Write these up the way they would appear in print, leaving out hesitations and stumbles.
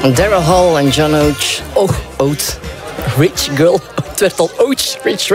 Daryl Hall en John Oates. Oates. Rich Girl. Het werd al Oates. Rich.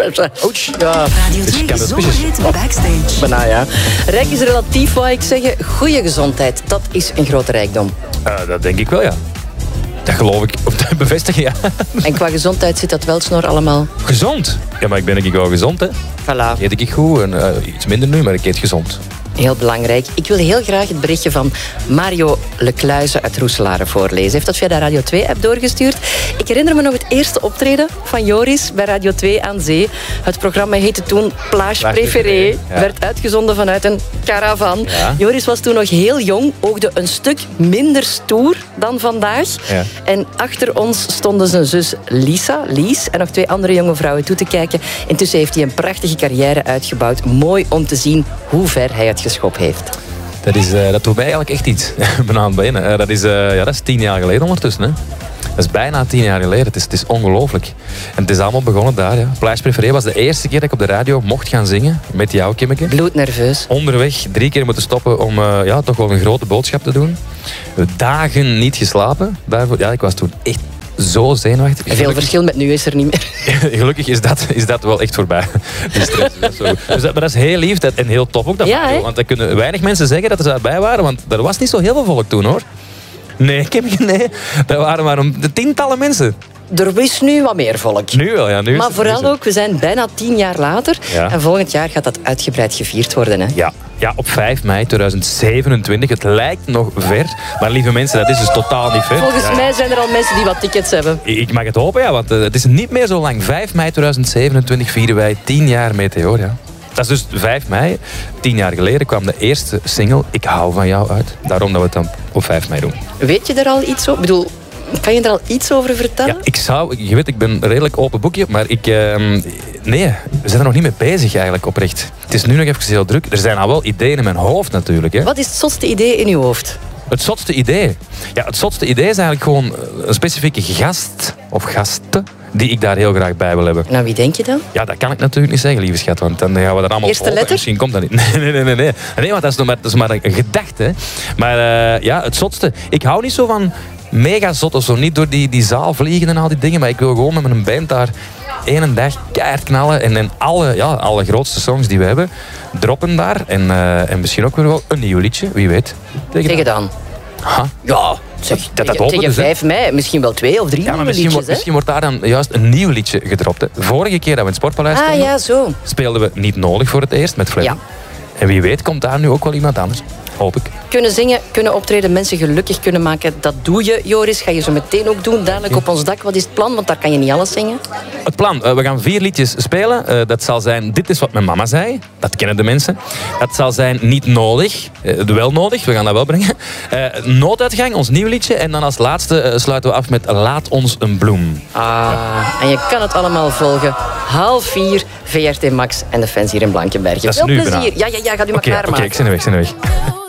Ja. Radio 2 Zomerhit Backstage. Bijna, ja. Rijk is relatief, wou ik zeggen. Goede gezondheid, dat is een grote rijkdom. Dat denk ik wel, ja. Dat geloof ik. Of dat bevestigen, ja. En qua gezondheid zit dat wel snor allemaal. Gezond? Ja, maar ik ben wel gezond, hè. Voilà. Eet ik goed en iets minder nu, maar ik eet gezond. Heel belangrijk. Ik wil heel graag het berichtje van Mario Lecluize uit Roeselare voorlezen. Hij heeft dat via de Radio 2-app doorgestuurd. Ik herinner me nog het eerste optreden van Joris bij Radio 2 aan Zee. Het programma heette toen Plage Préférée. Ja. Werd uitgezonden vanuit een caravan. Ja. Joris was toen nog heel jong, oogde een stuk minder stoer dan vandaag. Ja. En achter ons stonden zijn zus Lies en nog 2 andere jonge vrouwen toe te kijken. Intussen heeft hij een prachtige carrière uitgebouwd. Mooi om te zien hoe ver hij het geschopt heeft. Dat doet mij eigenlijk echt iets. Dat is 10 jaar geleden ondertussen. Hè. Dat is bijna 10 jaar geleden. Het is ongelooflijk. En het is allemaal begonnen daar. Ja. Plage Préférée was de eerste keer dat ik op de radio mocht gaan zingen. Met jou, Kimmeke. Bloednerveus. Onderweg 3 keer moeten stoppen om toch wel een grote boodschap te doen. Dagen niet geslapen. Daarvoor, ja, ik was toen echt zo zenuwachtig. Veel verschil met nu is er niet meer. Gelukkig is dat wel echt voorbij. Die stress, dat is zo goed. Maar dat is heel lief en heel tof ook. Dat Ja, want er kunnen weinig mensen zeggen dat ze daarbij waren. Want er was niet zo heel veel volk toen, hoor. Nee, dat waren maar tientallen mensen. Er is nu wat meer volk. Nu wel, ja. Maar vooral ook, we zijn bijna 10 jaar later. Ja. En volgend jaar gaat dat uitgebreid gevierd worden. Hè? Ja, op 5 mei 2027. Het lijkt nog ver. Maar lieve mensen, dat is dus totaal niet ver. Volgens mij zijn er al mensen die wat tickets hebben. Ik mag het hopen, ja, want het is niet meer zo lang. 5 mei 2027 vieren wij 10 jaar Meteor, ja. Dat is dus 5 mei. 10 jaar geleden kwam de eerste single Ik hou van jou uit. Daarom dat we het dan op 5 mei doen. Weet je er al iets over? Ik bedoel, kan je er al iets over vertellen? Ja, je weet, ik ben een redelijk open boekje, maar nee, we zijn er nog niet mee bezig eigenlijk oprecht. Het is nu nog even heel druk. Er zijn al wel ideeën in mijn hoofd natuurlijk. Hè. Wat is het zotste idee in uw hoofd? Het zotste idee? Ja, het zotste idee is eigenlijk gewoon een specifieke gast of gasten die ik daar heel graag bij wil hebben. Nou, wie denk je dan? Ja, dat kan ik natuurlijk niet zeggen, lieve schat, want dan gaan we daar allemaal Eerste letter? Misschien komt dat niet. Nee. Nee, want dat is maar een gedachte. Hè. Maar het zotste. Ik hou niet zo van mega zot of zo. Niet door die zaal vliegen en al die dingen, maar ik wil gewoon met mijn band daar één dag keihard knallen en alle grootste songs die we hebben droppen daar. En misschien ook weer wel een nieuw liedje, wie weet. Tegen dan. Ha? Ja, zeg, tegen 5 mei, misschien wel 2 of 3 ja, maar liedjes. misschien wordt daar dan juist een nieuw liedje gedropt. Hè. Vorige keer dat we in het Sportpaleis stonden, ja, zo. speelden we Niet Nodig voor het eerst met Freddy. Ja. En wie weet komt daar nu ook wel iemand anders. Hoop ik. Kunnen zingen, kunnen optreden, mensen gelukkig kunnen maken. Dat doe je, Joris. Ga je zo meteen ook doen. Dadelijk op ons dak. Wat is het plan? Want daar kan je niet alles zingen. Het plan. We gaan 4 liedjes spelen. Dat zal zijn Dit is wat mijn mama zei. Dat kennen de mensen. Dat zal zijn Niet Nodig. Wel Nodig. We gaan dat wel brengen. Nooduitgang, ons nieuw liedje. En dan als laatste sluiten we af met Laat ons een bloem. En je kan het allemaal volgen. 3:30, VRT Max en de fans hier in Blankenberge. Dat is Veel nu plezier. bijna. Ja, gaat u maar klaarmaken. Oké, ik ben er weg.